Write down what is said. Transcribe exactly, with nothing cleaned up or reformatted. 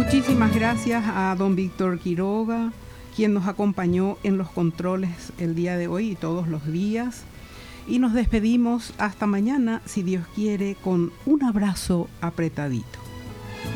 Muchísimas gracias a don Víctor Quiroga, quien nos acompañó en los controles el día de hoy y todos los días. Y nos despedimos hasta mañana, si Dios quiere, con un abrazo apretadito.